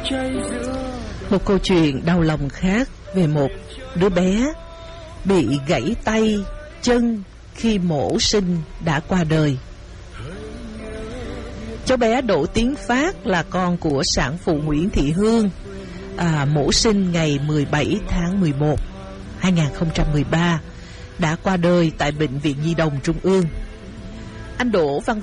Một câu chuyện đau lòng khác về một đứa bé bị gãy tay, chân khi mổ sinh đã qua đời. Cháu bé Đỗ Tiến Phát là con của sản phụ Nguyễn Thị Hương, mổ sinh ngày 17 tháng 11, 2013, đã qua đời tại Bệnh viện Nhi đồng Trung ương. Anh Đỗ Văn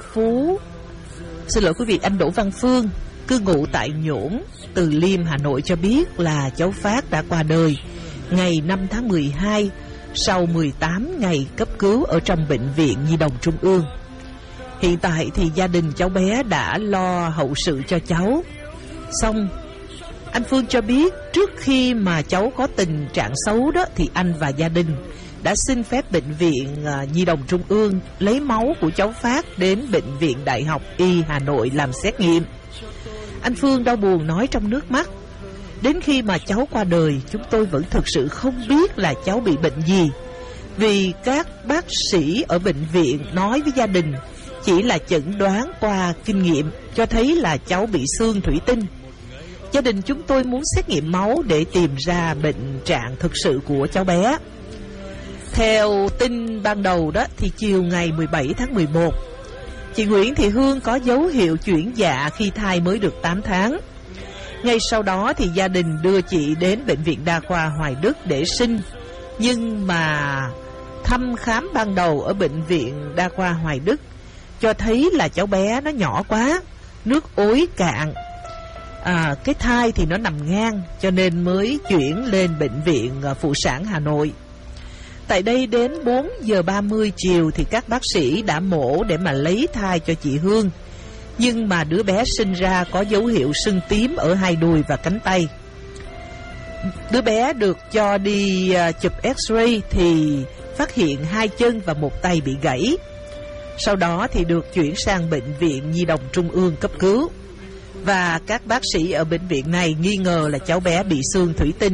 Phương, cư ngụ tại Nhổn, Từ Liêm, Hà Nội cho biết là cháu Phát đã qua đời ngày 5 tháng 12 sau 18 ngày cấp cứu ở trong Bệnh viện Nhi đồng Trung ương. Hiện tại thì gia đình cháu bé đã lo hậu sự cho cháu. Xong, anh Phương cho biết trước khi mà cháu có tình trạng xấu đó thì anh và gia đình đã xin phép Bệnh viện Nhi đồng Trung ương lấy máu của cháu Phát đến Bệnh viện Đại học Y Hà Nội làm xét nghiệm. Anh Phương đau buồn nói trong nước mắt: đến khi mà cháu qua đời, chúng tôi vẫn thực sự không biết là cháu bị bệnh gì, vì các bác sĩ ở bệnh viện nói với gia đình chỉ là chẩn đoán qua kinh nghiệm cho thấy là cháu bị xương thủy tinh. Gia đình chúng tôi muốn xét nghiệm máu để tìm ra bệnh trạng thực sự của cháu bé. Theo tin ban đầu đó thì chiều ngày 17 tháng 11, chị Nguyễn Thị Hương có dấu hiệu chuyển dạ khi thai mới được 8 tháng. Ngay sau đó thì gia đình đưa chị đến Bệnh viện Đa khoa Hoài Đức để sinh. Nhưng mà thăm khám ban đầu ở Bệnh viện Đa khoa Hoài Đức cho thấy là cháu bé nó nhỏ quá, nước ối cạn, cái thai thì nó nằm ngang, cho nên mới chuyển lên Bệnh viện Phụ sản Hà Nội. Tại đây đến 4 giờ 30 chiều thì các bác sĩ đã mổ để mà lấy thai cho chị Hương. Nhưng mà đứa bé sinh ra có dấu hiệu sưng tím ở hai đùi và cánh tay. Đứa bé được cho đi chụp X-ray thì phát hiện 2 chân và 1 tay bị gãy. Sau đó thì được chuyển sang Bệnh viện Nhi đồng Trung ương cấp cứu. Và các bác sĩ ở bệnh viện này nghi ngờ là cháu bé bị xương thủy tinh.